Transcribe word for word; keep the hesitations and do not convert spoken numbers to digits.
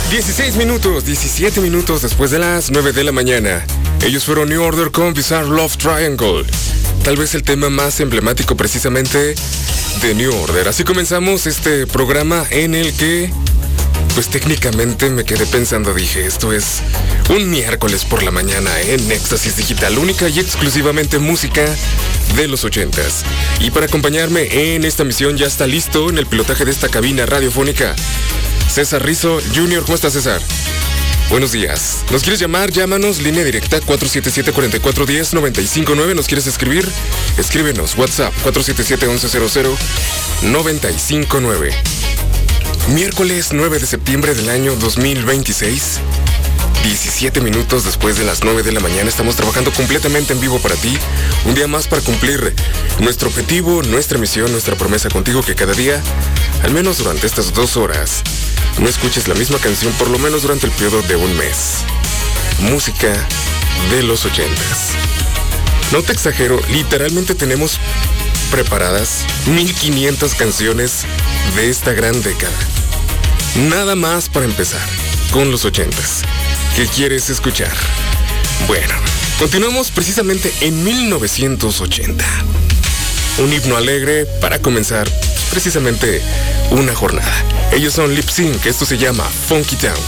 dieciséis minutos, diecisiete minutos después de las nueve de la mañana. Ellos fueron New Order con Bizarre Love Triangle. Tal vez el tema más emblemático precisamente de New Order. Así comenzamos este programa en el que, pues técnicamente me quedé pensando, dije, esto es un miércoles por la mañana en Éxtasis Digital, única y exclusivamente música de los ochentas. Y para acompañarme en esta misión ya está listo en el pilotaje de esta cabina radiofónica César Rizzo junior ¿Cómo estás, César? Buenos días. ¿Nos quieres llamar? Llámanos, línea directa cuatro siete siete, cuatro cuatro uno cero, nueve cinco nueve. ¿Nos quieres escribir? Escríbenos, WhatsApp cuatro siete siete, once cero cero, nueve cinco nueve. Miércoles nueve de septiembre del año dos mil veintiséis. diecisiete minutos después de las nueve de la mañana. Estamos trabajando completamente en vivo para ti. Un día más para cumplir nuestro objetivo, nuestra misión, nuestra promesa contigo, que cada día, al menos durante estas dos horas, no escuches la misma canción por lo menos durante el periodo de un mes. Música de los ochentas. No te exagero, literalmente tenemos preparadas mil quinientas canciones de esta gran década. Nada más para empezar con los ochentas. ¿Qué quieres escuchar? Bueno, continuamos precisamente en mil novecientos ochenta. Un himno alegre para comenzar precisamente una jornada. Ellos son Lip Sync, esto se llama Funky Town.